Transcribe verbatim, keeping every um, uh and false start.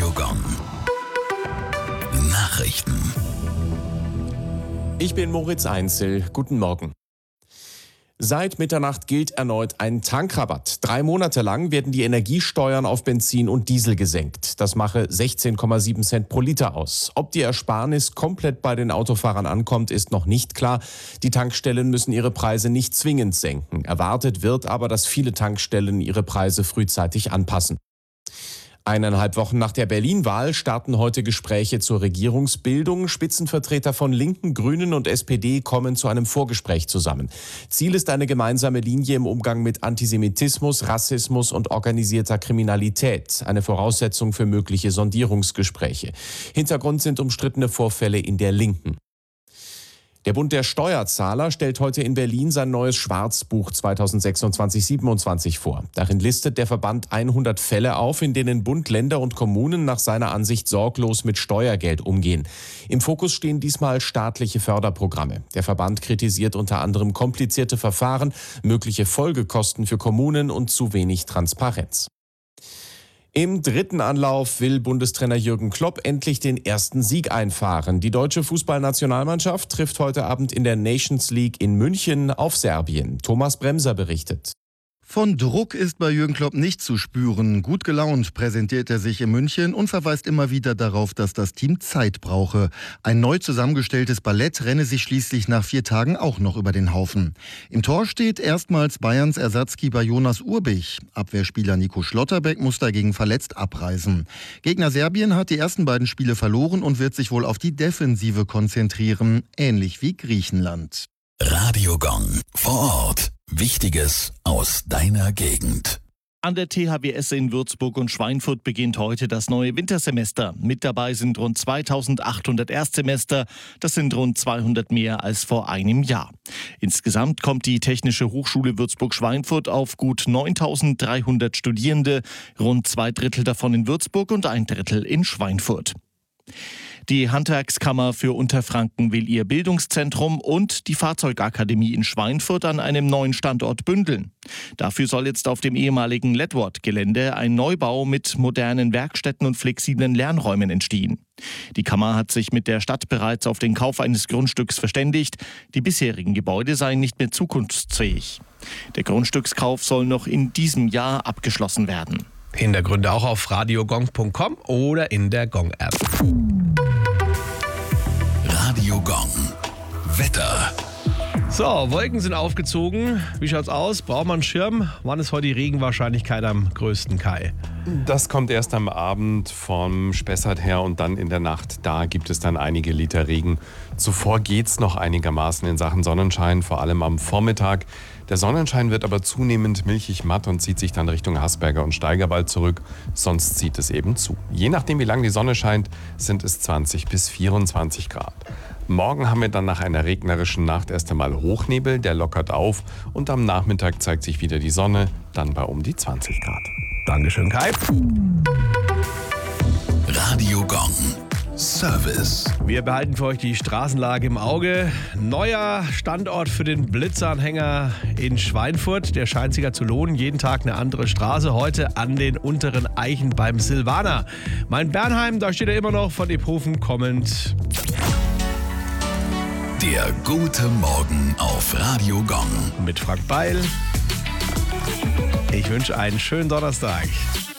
Radiogon. Nachrichten. Ich bin Moritz Einzel. Guten Morgen. Seit Mitternacht gilt erneut ein Tankrabatt. Drei Monate lang werden die Energiesteuern auf Benzin und Diesel gesenkt. Das mache sechzehn Komma sieben Cent pro Liter aus. Ob die Ersparnis komplett bei den Autofahrern ankommt, ist noch nicht klar. Die Tankstellen müssen ihre Preise nicht zwingend senken. Erwartet wird aber, dass viele Tankstellen ihre Preise frühzeitig anpassen. Eineinhalb Wochen nach der Berlin-Wahl starten heute Gespräche zur Regierungsbildung. Spitzenvertreter von Linken, Grünen und S P D kommen zu einem Vorgespräch zusammen. Ziel ist eine gemeinsame Linie im Umgang mit Antisemitismus, Rassismus und organisierter Kriminalität. Eine Voraussetzung für mögliche Sondierungsgespräche. Hintergrund sind umstrittene Vorfälle in der Linken. Der Bund der Steuerzahler stellt heute in Berlin sein neues Schwarzbuch zweitausendsechsundzwanzig siebenundzwanzig vor. Darin listet der Verband hundert Fälle auf, in denen Bund, Länder und Kommunen nach seiner Ansicht sorglos mit Steuergeld umgehen. Im Fokus stehen diesmal staatliche Förderprogramme. Der Verband kritisiert unter anderem komplizierte Verfahren, mögliche Folgekosten für Kommunen und zu wenig Transparenz. Im dritten Anlauf will Bundestrainer Jürgen Klopp endlich den ersten Sieg einfahren. Die deutsche Fußballnationalmannschaft trifft heute Abend in der Nations League in München auf Serbien. Thomas Bremser berichtet. Von Druck ist bei Jürgen Klopp nicht zu spüren. Gut gelaunt präsentiert er sich in München und verweist immer wieder darauf, dass das Team Zeit brauche. Ein neu zusammengestelltes Ballett renne sich schließlich nach vier Tagen auch noch über den Haufen. Im Tor steht erstmals Bayerns Ersatzkeeper Jonas Urbich. Abwehrspieler Nico Schlotterbeck muss dagegen verletzt abreisen. Gegner Serbien hat die ersten beiden Spiele verloren und wird sich wohl auf die Defensive konzentrieren, ähnlich wie Griechenland. Radiogon vor Ort. Wichtiges aus deiner Gegend. An der T H W S in Würzburg und Schweinfurt beginnt heute das neue Wintersemester. Mit dabei sind rund zweitausendachthundert Erstsemester. Das sind rund zweihundert mehr als vor einem Jahr. Insgesamt kommt die Technische Hochschule Würzburg-Schweinfurt auf gut neuntausenddreihundert Studierende, rund zwei Drittel davon in Würzburg und ein Drittel in Schweinfurt. Die Handwerkskammer für Unterfranken will ihr Bildungszentrum und die Fahrzeugakademie in Schweinfurt an einem neuen Standort bündeln. Dafür soll jetzt auf dem ehemaligen Ledward-Gelände ein Neubau mit modernen Werkstätten und flexiblen Lernräumen entstehen. Die Kammer hat sich mit der Stadt bereits auf den Kauf eines Grundstücks verständigt. Die bisherigen Gebäude seien nicht mehr zukunftsfähig. Der Grundstückskauf soll noch in diesem Jahr abgeschlossen werden. Hintergründe auch auf radiogong punkt com oder in der Gong-App. Radiogon. Wetter. So, Wolken sind aufgezogen. Wie schaut's aus? Braucht man einen Schirm? Wann ist heute die Regenwahrscheinlichkeit am größten, Kai? Das kommt erst am Abend vom Spessart her und dann in der Nacht. Da gibt es dann einige Liter Regen. Zuvor geht's noch einigermaßen in Sachen Sonnenschein, vor allem am Vormittag. Der Sonnenschein wird aber zunehmend milchig matt und zieht sich dann Richtung Hasberger und Steigerwald zurück. Sonst zieht es eben zu. Je nachdem, wie lange die Sonne scheint, sind es zwanzig bis vierundzwanzig Grad. Morgen haben wir dann nach einer regnerischen Nacht erst einmal Hochnebel, der lockert auf und am Nachmittag zeigt sich wieder die Sonne, dann bei um die zwanzig Grad. Dankeschön, Kai. Radiogon. Service. Wir behalten für euch die Straßenlage im Auge. Neuer Standort für den Blitzanhänger in Schweinfurt. Der scheint sich ja zu lohnen. Jeden Tag eine andere Straße. Heute an den unteren Eichen beim Silvaner. Mein Bernheim, da steht er immer noch von Iphofen kommend. Der gute Morgen auf Radiogon. Mit Frank Beil. Ich wünsche einen schönen Donnerstag.